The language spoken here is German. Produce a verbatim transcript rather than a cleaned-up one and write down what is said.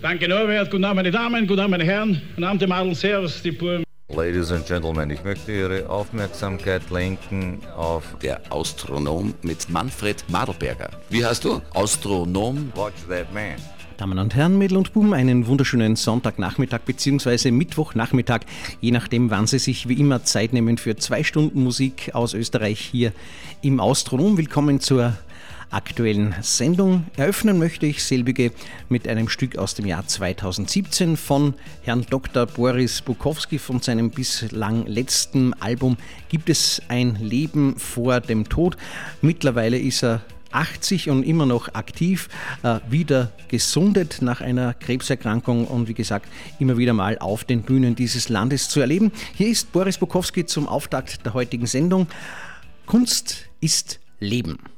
Danke Norbert, guten Abend meine Damen, guten Abend meine Herren, guten Abend die Madel, servus die Buben. Ladies and Gentlemen, ich möchte Ihre Aufmerksamkeit lenken auf Der Astronom mit Manfred Madelberger. Wie heißt du? Astronom? Watch That Man. Damen und Herren, Mädel und Buben, einen wunderschönen Sonntagnachmittag bzw. Mittwochnachmittag, je nachdem, wann Sie sich wie immer Zeit nehmen für zwei Stunden Musik aus Österreich hier im Astronom. Willkommen zur aktuellen Sendung. Eröffnen möchte ich selbige mit einem Stück aus dem Jahr zweitausendsiebzehn von Herrn Doktor Boris Bukowski. Von seinem bislang letzten Album Gibt es ein Leben vor dem Tod. Mittlerweile ist er achtzig und immer noch aktiv, äh, wieder gesundet nach einer Krebserkrankung und wie gesagt, immer wieder mal auf den Bühnen dieses Landes zu erleben. Hier ist Boris Bukowski zum Auftakt der heutigen Sendung. Kunst ist Leben.